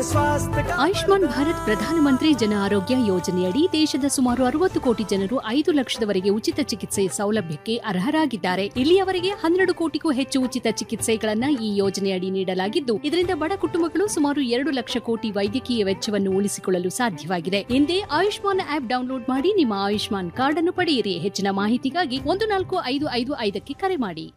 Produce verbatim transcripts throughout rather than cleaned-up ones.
स्वास्थ्य का। ಆಯುಷ್ಮಾನ್ ಭಾರತ್ ಪ್ರಧಾನಮಂತ್ರಿ ಜನ ಆರೋಗ್ಯ ಯೋಜನೆಯಡಿ ದೇಶದ ಸುಮಾರು ಅರವತ್ತು ಕೋಟಿ ಜನರು ಐದು ಲಕ್ಷದವರೆಗೆ ಉಚಿತ ಚಿಕಿತ್ಸೆ ಸೌಲಭ್ಯಕ್ಕೆ ಅರ್ಹರಾಗಿದ್ದಾರೆ. ಇಲ್ಲಿಯವರೆಗೆ ಹನ್ನೆರಡು ಕೋಟಿಗೂ ಹೆಚ್ಚು ಉಚಿತ ಚಿಕಿತ್ಸೆಗಳನ್ನ ಈ ಯೋಜನೆಯಡಿ ನೀಡಲಾಗಿದ್ದು, ಇದರಿಂದ ಬಡ ಕುಟುಂಬಗಳು ಸುಮಾರು ಎರಡು ಲಕ್ಷ ಕೋಟಿ ವೈದ್ಯಕೀಯ ವೆಚ್ಚವನ್ನು ಉಳಿಸಿಕೊಳ್ಳಲು ಸಾಧ್ಯವಾಗಿದೆ. ಹಿಂದೆ ಆಯುಷ್ಮಾನ್ ಆಪ್ ಡೌನ್ಲೋಡ್ ಮಾಡಿ ನಿಮ್ಮ ಆಯುಷ್ಮಾನ್ ಕಾರ್ಡ್ ಅನ್ನು ಪಡೆಯಿರಿ. ಹೆಚ್ಚಿನ ಮಾಹಿತಿಗಾಗಿ ಒಂದು ನಾಲ್ಕು ಐದು ಐದು ಐದಕ್ಕೆ ಕರೆ ಮಾಡಿ.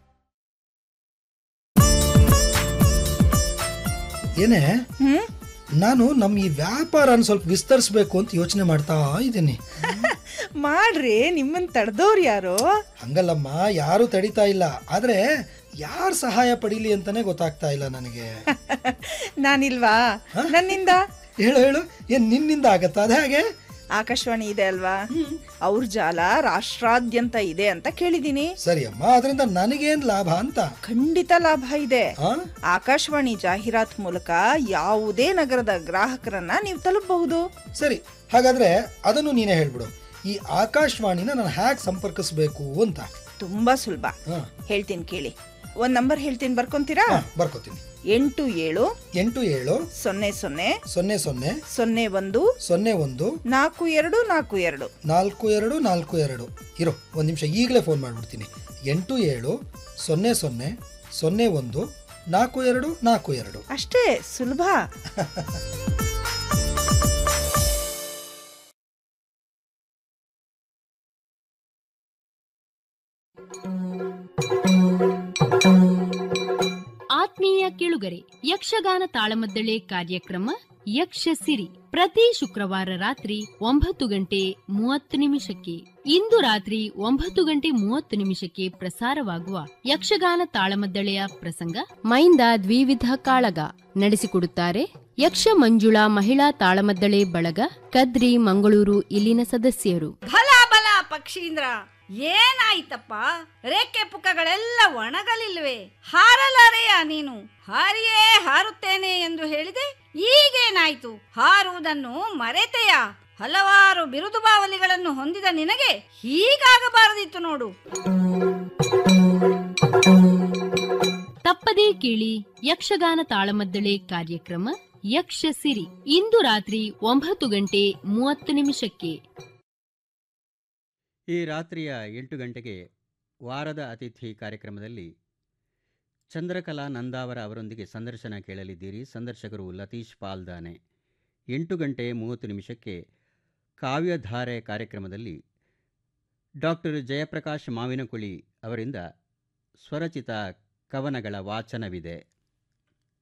ಏನೇ ನಾನು ನಮ್ಮ ಈ ವ್ಯಾಪಾರನ ಸ್ವಲ್ಪ ವಿಸ್ತರಿಸಬೇಕು ಅಂತ ಯೋಚನೆ ಮಾಡ್ತಾ ಇದ್ದೀನಿ. ಮಾಡ್ರಿ, ನಿಮ್ಮನ್ ತಡೆದವ್ರು ಯಾರು? ಹಂಗಲ್ಲಮ್ಮ, ಯಾರು ತಡಿತಾ ಇಲ್ಲ. ಆದ್ರೆ ಯಾರು ಸಹಾಯ ಪಡೀಲಿ ಅಂತಾನೆ ಗೊತ್ತಾಗ್ತಾ ಇಲ್ಲ ನನಗೆ. ನಾನಿಲ್ವಾ? ನನ್ನಿಂದ ಹೇಳು ಹೇಳು, ಏನ್ ನಿನ್ನಿಂದ ಆಗತ್ತಾ? ಅದ ಹಾಗೆ ಆಕಾಶವಾಣಿ ಇದೆ ಅಲ್ವಾ, ಅವ್ರ ಜಾಲ ರಾಷ್ಟ್ರಾದ್ಯಂತ ಇದೆ ಅಂತ ಕೇಳಿದೀನಿ. ಸರಿ ಅಮ್ಮ, ಅದರಿಂದ ನನಗೇನ್ ಲಾಭ ಅಂತ? ಖಂಡಿತ ಲಾಭ ಇದೆ. ಆಕಾಶವಾಣಿ ಜಾಹೀರಾತ್ ಮೂಲಕ ಯಾವುದೇ ನಗರದ ಗ್ರಾಹಕರನ್ನ ನೀವು ತಲುಪಬಹುದು. ಸರಿ, ಹಾಗಾದ್ರೆ ಅದನ್ನು ನೀನೇ ಹೇಳ್ಬಿಡು. ಈ ಆಕಾಶವಾಣಿನ ನಾನು ಹ್ಯಾಕ್ ಸಂಪರ್ಕಿಸಬೇಕು ಅಂತ? ತುಂಬಾ ಸುಲಭ, ಹೇಳ್ತೀನಿ ಕೇಳಿ. ಒಂದ್ ನಂಬರ್ ಹೇಳ್ತೀನಿ, ಬರ್ಕೊಂತೀರಾ? ಬರ್ಕೋತೀನಿ. ಎಂಟು ಏಳು ಎಂಟು ಏಳು ಸೊನ್ನೆ ಸೊನ್ನೆ ಸೊನ್ನೆ ಸೊನ್ನೆ ಸೊನ್ನೆ ಒಂದು ಸೊನ್ನೆ ಒಂದು ನಾಲ್ಕು ಎರಡು ನಾಲ್ಕು ಎರಡು ನಾಲ್ಕು ಎರಡು ನಾಲ್ಕು ಎರಡು. ಇರೋ ಒಂದ್ ನಿಮಿಷ, ಈಗಲೇ ಫೋನ್ ಮಾಡ್ಬಿಡ್ತೀನಿ. ಎಂಟು ಏಳು ಸೊನ್ನೆ ಸೊನ್ನೆ ಸೊನ್ನೆ ಒಂದು ನಾಲ್ಕು ಎರಡು ನಾಲ್ಕು ಎರಡು. ಅಷ್ಟೇ ಸುಲಭ. ಆತ್ಮೀಯ ಕೇಳುಗರೆ, ಯಕ್ಷಗಾನ ತಾಳಮದ್ದಳೆ ಕಾರ್ಯಕ್ರಮ ಯಕ್ಷ ಸಿರಿ ಪ್ರತಿ ಶುಕ್ರವಾರ ರಾತ್ರಿ ಒಂಬತ್ತು ಗಂಟೆ ಮೂವತ್ತು ನಿಮಿಷಕ್ಕೆ. ಇಂದು ರಾತ್ರಿ ಒಂಬತ್ತು ಗಂಟೆ ಮೂವತ್ತು ನಿಮಿಷಕ್ಕೆ ಪ್ರಸಾರವಾಗುವ ಯಕ್ಷಗಾನ ತಾಳಮದ್ದಳೆಯ ಪ್ರಸಂಗ ಮೈಂದ ದ್ವಿವಿಧ ಕಾಳಗ. ನಡೆಸಿಕೊಡುತ್ತಾರೆ ಯಕ್ಷ ಮಂಜುಳಾ ಮಹಿಳಾ ತಾಳಮದ್ದಳೆ ಬಳಗ, ಕದ್ರಿ, ಮಂಗಳೂರು ಇಲ್ಲಿನ ಸದಸ್ಯರು. ಬಲ ಬಲ ಪಕ್ಷೀಂದ್ರ, ಏನಾಯ್ತಪ್ಪ? ರೆಕ್ಕೆ ಪುಕ್ಕಗಳೆಲ್ಲ ಒಣಗಲಿಲ್ವೇ? ಹಾರಲಾರೆಯ ನೀನು? ಹಾರಿಯೇ ಹಾರುತ್ತೇನೆ ಎಂದು ಹೇಳಿದೆ, ಈಗೇನಾಯ್ತು? ಹಾರುವುದನ್ನು ಮರೆತೆಯ? ಹಲವಾರು ಬಿರುದು ಬಾವಲಿಗಳನ್ನು ಹೊಂದಿದ ನಿನಗೆ ಹೀಗಾಗಬಾರದಿತ್ತು ನೋಡು. ತಪ್ಪದೇ ಕೇಳಿ ಯಕ್ಷಗಾನ ತಾಳಮದ್ದಳೆ ಕಾರ್ಯಕ್ರಮ ಯಕ್ಷ ಸಿರಿ, ಇಂದು ರಾತ್ರಿ ಒಂಬತ್ತು ಗಂಟೆ ಮೂವತ್ತು ನಿಮಿಷಕ್ಕೆ. ಈ ರಾತ್ರಿಯ ಎಂಟು ಗಂಟೆಗೆ ವಾರದ ಅತಿಥಿ ಕಾರ್ಯಕ್ರಮದಲ್ಲಿ ಚಂದ್ರಕಲಾ ನಂದಾವರ ಅವರೊಂದಿಗೆ ಸಂದರ್ಶನ ಕೇಳಲಿದ್ದೀರಿ. ಸಂದರ್ಶಕರು ಲತೀಶ್ ಪಾಲ್ದಾನೆ. ಎಂಟು ಗಂಟೆ ಮೂವತ್ತು ನಿಮಿಷಕ್ಕೆ ಕಾವ್ಯಧಾರೆ ಕಾರ್ಯಕ್ರಮದಲ್ಲಿ ಡಾಕ್ಟರ್ ಜಯಪ್ರಕಾಶ್ ಮಾವಿನಕುಳಿ ಅವರಿಂದ ಸ್ವರಚಿತ ಕವನಗಳ ವಾಚನವಿದೆ.